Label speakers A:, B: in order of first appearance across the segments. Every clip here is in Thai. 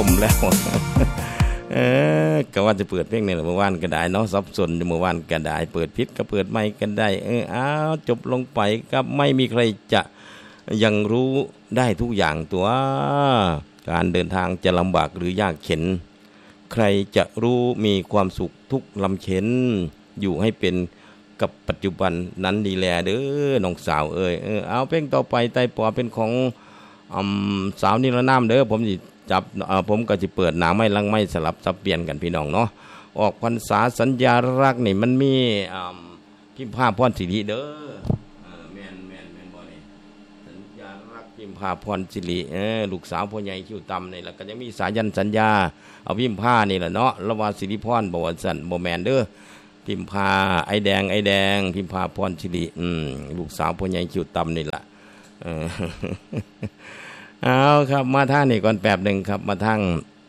A: ต้มแล้วก็ว่าจะเปิดเพลงนี่แหละเมื่อวานก็ได้เนาะซับซ้อนเมื่อวานก็ได้เปิดผิดก็เปิดไม่ก็ได้อ้าวจบลงไปครับไม่มีใครจะยังรู้ได้ทุกอย่างตัวการเดินทางจะลำบากหรือยากเข็ญใครจะรู้มีความสุขทุกลำเข็ญอยู่ให้เป็นกับปัจจุบันนั้นดีแลเด้อน้องสาวเอาเพลงต่อไปไต้ปอเป็นของสาวนิรนามเด้อผมสิจับผมก็จะเปิดหนาไม่ลังไม่สลับสับเปลี่ยนกันพี่น้องเนาะออกพรรษาสัญญารักนี่มันมีพิมพ์ภาพพรสิริเด้อแม่นบ่นี่สัญญารักพิมพ์ภาพพรสิริลูกสาวพ่อใหญ่คิ้วต่ำนี่แหละก็จะมีสายันสัญญาเอาพิมพ์ผ้านี่แหละเนาะระว่าสิริพรบ่ว่าสั่นบ่แม่นเด้อพิมพ์ผ้าไอแดงพิมพ์ผ้าพรสิริลูกสาวพ่อใหญ่คิ้วต่ำนี่แหละเอาครับมาทางนี่ก่อนแป๊บหนึ่งครับมาทาง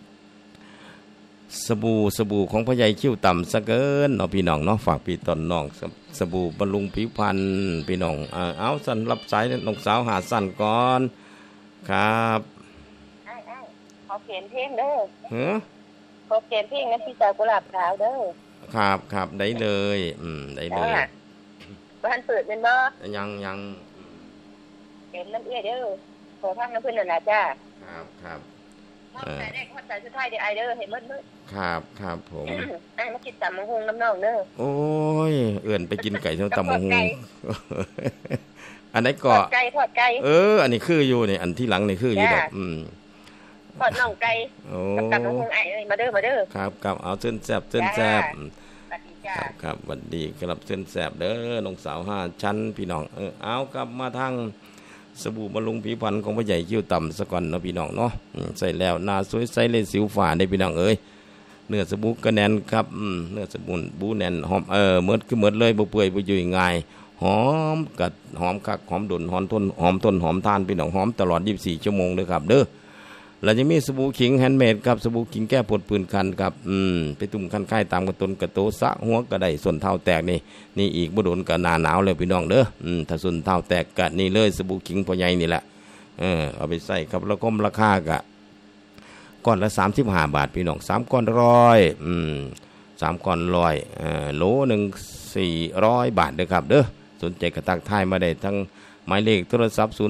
A: สบู่ของพ่อใหญ่คิ้วต่ำซะเกินเนาะพี่น้องเนาะฝากพี่ต้นน้องสบู่บำรุงผิวพรรณพี่น้องเอาสั่นรับสายน้องสาวหาสั่นก่อนครับ
B: ขอเขียนเพลงเด้อขอเขียนเพลงนะพี่สาวกุหลาบขาวเด้อ
A: ครับได้เลยได้เลย
B: บ้านเปิดเป็นบ่
A: ยัง
B: เห็นน้ำเอื้อเด้อขอพักน้ำเพื่อนน่ะจ้า
A: ครับ
B: ใจแรกเข้าใจสุดท้ายเดี๋ยวไอเด้อเห็นมืด
A: ครับผม
B: มากินตำมังหุงน้ำนองเด้อ
A: โอ้ยเอื่นไปกินไก่ช่างตำมังหุงอันไหนก็
B: ทอดไก่
A: อันนี้คืออยู่นี่อันที่หลังนี่คืออยู่แบบ
B: ทอดน่องไก่กับตำมังหุงไอมาเด้อ
A: ครับเอาเส้นแซ่บครับสวัสดีครับเส้นแซ่บเด้อน้องสาว5ชั้นพี่น้องเอากลับมาทางสบู่บำรุงผิวพรรณของพ่อใหญ่คิ้วต่ำซะก่อนเนาะพี่น้องเนาะใส่แล้วหน้าสวยใสเลยสิวฝ่าได้พี่น้องเนื้อสบู่ก็แน่นครับเนื้อสบู่บูแน่นหอมเมิดคือเมิดเลยบ่เปื่อยบ่ยุ่ยง่ายหอมกัดหอมคักหอมดนหอมต้นหอมทานพี่น้องหอมตลอด24ชั่วโมงเลยครับเด้อแล้วจะมีสบู่ขิงแฮนด์เมดครับสบู่ขิงแก้ปวดปืนคันครับไปตุ่มคันไข้ตามกระตุนกระโตสะหัวกระไดส่วนเท้าแตกนี่อีกบ่โดนกับหน้าหนาวเลยพี่น้องเด้อถ้าส่วนเท้าแตกก็นี่เลยสบู่ขิงพ่อใหญ่นี่แหละเอาไปใส่ครับแล้วก็ราคากะก้อนละ35 บาทพี่น้อง3ก้อน100 3ก้อน100โลนึง400 บาทเด้อครับเด้อสนใจกระตักทายมาได้ทั้งหมายเลขโทรศัพท์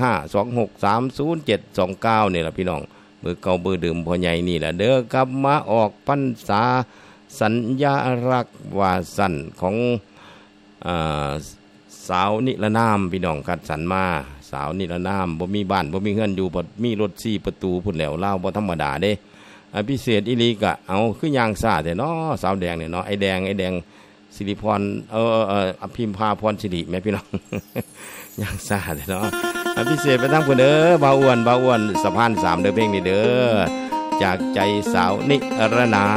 A: 0652630729นี่แหละพี่น้องเบอร์เก่าเบอร์เดิมพ่อใหญ่นี่แหละเด้อกลับมาออกพรรษาสัญญารักวาสันของสาวนิรนามพี่น้องคัดสรรมาสาวนิรนามบ่มีบ้านบ่มีเฮือนอยู่บ่มีรถ4 ประตูพุ่นแล้วลาวบ่ธรรมดาเด้พิเศษอีหลีกะเอาคือย่างซ่าแต่เนาะสาวแดงเนี่ยเนาะไอแดงสิริพรพิมพาพรสิริแม่พี่น้องย่างซ่าเนาะพิเศษไปทั้งเพิ่นเด้อบ่าวอ้วนสะพาน3เด้อเพลงนี้เด้อจากใจสาวนิรนาม